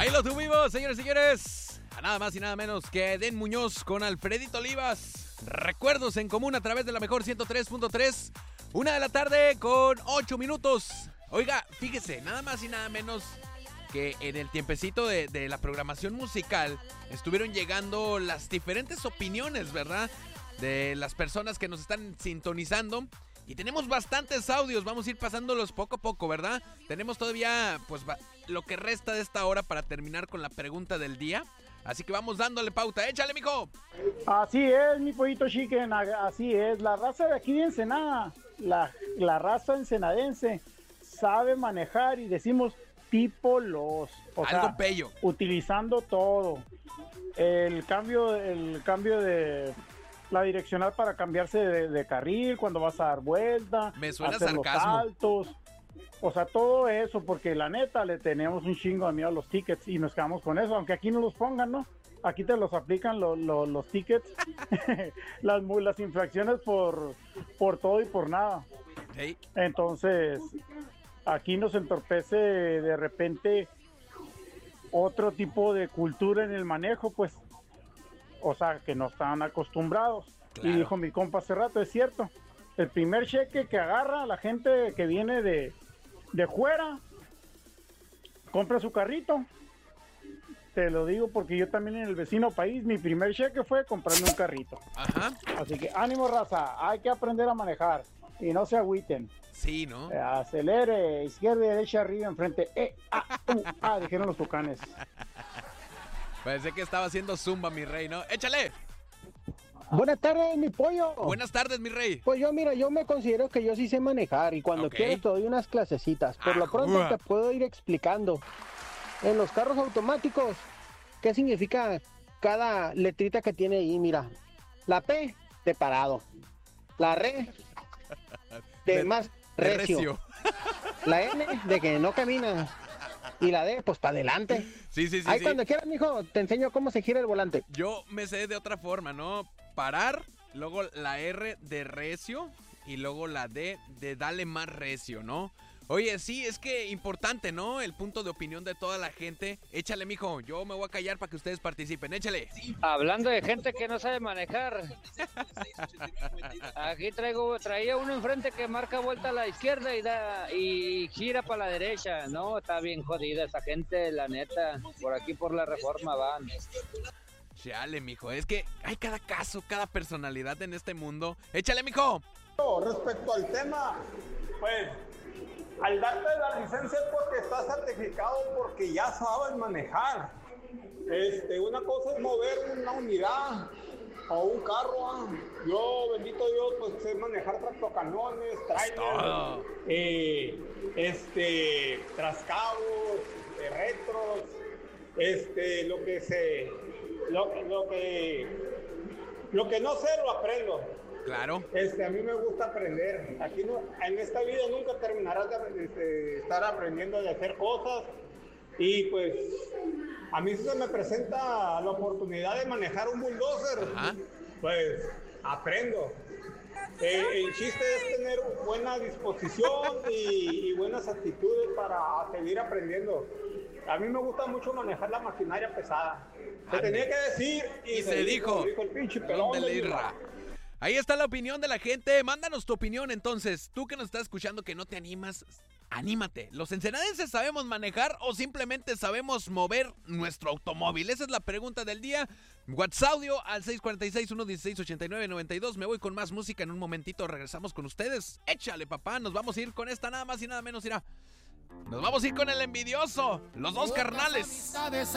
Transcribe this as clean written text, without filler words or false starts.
Ahí lo tuvimos, señores y señores. A nada más y nada menos que Edén Muñoz con Alfredito Olivas. Recuerdos en común a través de la mejor 103.3. 1:00 con 8 minutos. Oiga, fíjese, nada más y nada menos que en el tiempecito de la programación musical estuvieron llegando las diferentes opiniones, ¿verdad? De las personas que nos están sintonizando. Y tenemos bastantes audios, vamos a ir pasándolos poco a poco, ¿verdad? Tenemos todavía, pues, lo que resta de esta hora para terminar con la pregunta del día. Así que vamos dándole pauta. ¡Échale, mijo! Así es, mi pollito chicken, así es. La raza de aquí de Ensenada, la raza ensenadense, sabe manejar y decimos tipo los. O algo sea, bello. Utilizando todo. El cambio de la direccional para cambiarse de carril cuando vas a dar vuelta. Me suena hacer sarcasmo. Los saltos. O sea, todo eso, porque la neta le tenemos un chingo de miedo a los tickets y nos quedamos con eso, aunque aquí no los pongan, ¿no? Aquí te los aplican los tickets, las infracciones por todo y por nada. Hey. Entonces, aquí nos entorpece de repente otro tipo de cultura en el manejo, pues. O sea, que no están acostumbrados. Claro. Y dijo mi compa hace rato, es cierto. El primer cheque que agarra la gente que viene de fuera, compra su carrito. Te lo digo porque yo también en el vecino país, mi primer cheque fue comprarme un carrito. Ajá. Así que ánimo, raza, hay que aprender a manejar y no se agüiten. Sí, ¿no? Acelere, izquierda, derecha, arriba, enfrente. Dijeron los tucanes. Pensé que estaba haciendo zumba, mi rey, ¿no? ¡Échale! Buenas tardes, mi pollo. Buenas tardes, mi rey. Pues yo me considero que yo sí sé manejar y cuando quiero te doy unas clasecitas. Por lo pronto te puedo ir explicando. En los carros automáticos, ¿qué significa cada letrita que tiene ahí? Mira, la P de parado, la R de más recio, la N de que no camina y la D pues para adelante. Sí. Ahí cuando quieras, mijo, te enseño cómo se gira el volante. Yo me sé de otra forma, ¿no? Parar, luego la R de recio y luego la D de dale más recio, ¿no? Oye, sí, es que importante, ¿no? El punto de opinión de toda la gente. Échale, mijo, yo me voy a callar para que ustedes participen, échale. Hablando de gente que no sabe manejar, aquí traía uno enfrente que marca vuelta a la izquierda y gira para la derecha. No, está bien jodida esa gente, la neta. Por aquí por la Reforma van. Chale, mijo, es que hay cada caso, cada personalidad en este mundo. Échale, mijo. Respecto al tema, pues, al darte la licencia es porque estás certificado, porque ya sabes manejar. Una cosa es mover una unidad o un carro. Yo, bendito Dios, pues sé manejar tractocamiones, trailers, trascabos, retros, lo que no sé lo aprendo. Claro. A mí me gusta aprender. Aquí no, en esta vida nunca terminarás de estar aprendiendo de hacer cosas. Y pues a mí si se me presenta la oportunidad de manejar un bulldozer, pues aprendo. El chiste es tener buena disposición y buenas actitudes para seguir aprendiendo. A mí me gusta mucho manejar la maquinaria pesada. Se tenía que decir y se dijo el pinche pelón de Irra. Ahí está la opinión de la gente. Mándanos tu opinión entonces. Tú que nos estás escuchando que no te animas, anímate. ¿Los ensenadenses sabemos manejar o simplemente sabemos mover nuestro automóvil? Esa es la pregunta del día. WhatsApp audio al 646-116-8992. Me voy con más música en un momentito. Regresamos con ustedes. Échale, papá. Nos vamos a ir con esta nada más y nada menos. Mira. Nos vamos a ir con el envidioso. Los dos carnales.